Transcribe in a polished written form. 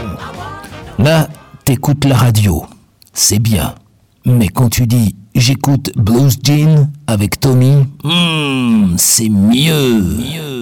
Là, t'écoutes la radio, c'est bien. Mais quand tu dis j'écoute Blues Jean avec Tommy, c'est mieux.